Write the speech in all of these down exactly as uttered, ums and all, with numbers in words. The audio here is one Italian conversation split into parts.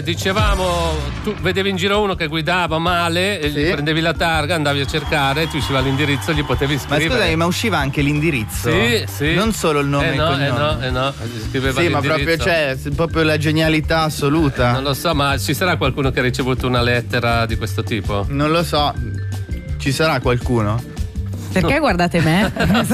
dicevamo, tu vedevi in giro uno che guidava male, e Sì. gli prendevi la targa, andavi a cercare, tu usciva l'indirizzo e gli potevi Ma scrivere. scusami, ma usciva anche l'indirizzo? Sì, sì. Non solo il nome eh e no, il cognome. Eh no, eh no, scriveva Sì, ma l'indirizzo. proprio c'è proprio la genialità assoluta. Non lo so, ma ci sarà qualcuno che ha ricevuto una lettera di questo tipo? Non lo so. Ci sarà qualcuno? Perché guardate me?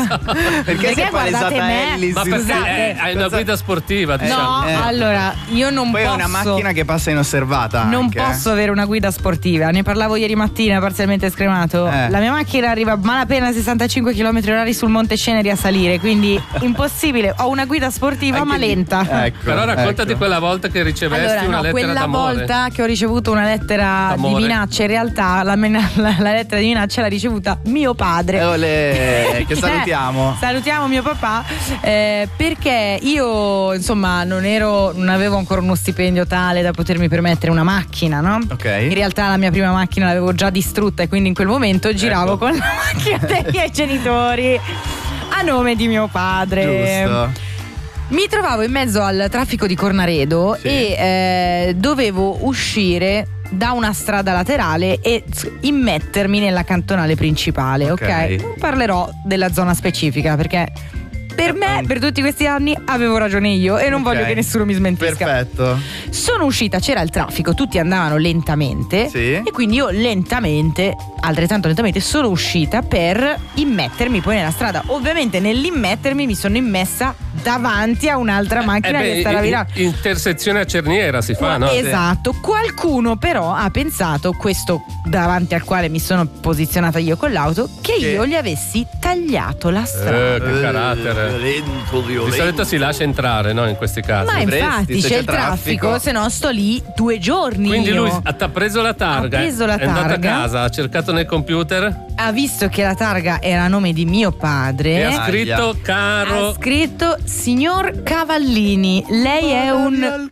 Perché sei guardate palesata me? Ellis? Ma perché Scusate. eh, hai una guida sportiva, diciamo. No, Eh. allora io non Poi posso. è una macchina che passa inosservata. Non anche, eh. posso avere una guida sportiva, ne parlavo ieri mattina parzialmente scremato. Eh. La mia macchina arriva a malapena a sessantacinque chilometri orari sul Monte Ceneri a salire, quindi impossibile. Ho una guida sportiva Anche ma lì. lenta. Ecco, Però raccontati ecco. quella volta che ricevesti Allora, una no, lettera quella d'amore. volta che ho ricevuto una lettera D'amore. di minaccia, in realtà la, mena- la- la lettera di minaccia l'ha ricevuta mio padre. Eh, olè, che Eh, salutiamo. salutiamo mio papà, eh, perché io insomma non ero, non avevo ancora uno stipendio tale da potermi permettere una macchina, no? Ok. In realtà la mia prima macchina l'avevo già distrutta e quindi in quel momento giravo Ecco. con la macchina dei miei genitori a nome di mio padre. Giusto. Mi trovavo in mezzo al traffico di Cornaredo Sì. e eh, dovevo uscire da una strada laterale e s- immettermi nella cantonale principale, ok? Ok. Non parlerò della zona specifica perché per me, per tutti questi anni, avevo ragione io e non Ok. voglio che nessuno mi smentisca. Perfetto. Sono uscita, c'era il traffico, tutti andavano lentamente Sì. e quindi io lentamente, altrettanto lentamente, sono uscita per immettermi poi nella strada. Ovviamente nell'immettermi mi sono immessa davanti a un'altra macchina Eh beh, che stava in- virando. intersezione a Cerniera si fa, no? Esatto, qualcuno però ha pensato, questo davanti al quale mi sono posizionata io con l'auto, che Che? io gli avessi tagliato la strada. Eh, che carattere. Violento, Di solito si lascia entrare, no? In questi casi. Ma dovresti, infatti se c'è c'è il traffico, traffico. se no sto lì due giorni. Quindi io. lui ha t- ha preso la targa, Ha preso la è andato a targa. casa, ha cercato nel computer Ha visto che la targa era a nome di mio padre. e ha scritto Ha caro. scritto signor Cavallini, lei è un.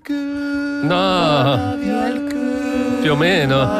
No, più o meno.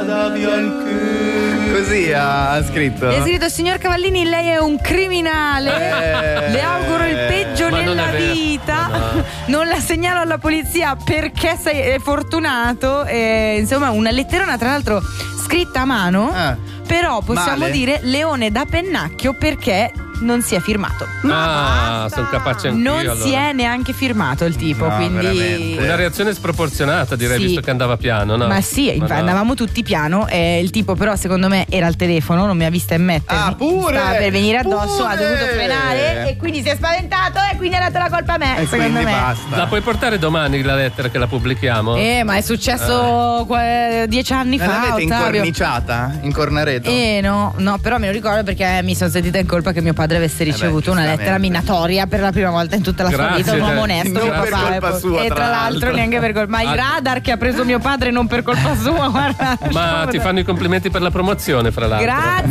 Così ha scritto. E ha scritto signor Cavallini, lei è un criminale. Eh. Le auguro il peggio Ma non nella è vero. vita. Ma no. Non la segnalo alla polizia perché sei è fortunato. E, insomma, una letterona, tra l'altro, scritta a mano. Ah. Però possiamo Male. dire leone da pennacchio perché non si è firmato. Ah, sono capace anch'io. Non allora. si è neanche firmato il tipo, No, quindi. veramente. Una reazione sproporzionata, direi, Sì. visto che andava piano, no? Ma sì, infa- Ma no. andavamo tutti piano e il tipo però secondo me era al telefono, non mi ha vista immettermi. Ah, pure! Stava per venire addosso, Pure! ha dovuto frenare e quindi si è spaventato e quindi ha dato la colpa a me, E secondo quindi me. basta. La puoi portare domani la lettera che la pubblichiamo? Eh, ma è successo qua- dieci anni Ma fa, l'avete Ottavio. incorniciata? In Cornaredo? Eh no, no, però me lo ricordo perché mi sono sentita in colpa che mio padre avesse beh, ricevuto una giustamente. lettera minatoria per la prima volta in tutta la sua Grazie, vita, un uomo dai. onesto, Non mio per papà. colpa e sua, e tra tra l'altro l'altro. neanche per colpa. Ma il Ah. radar che ha preso mio padre non per colpa sua, guarda. Ma ti fanno i complimenti per la promozione, fra l'altro. Grazie.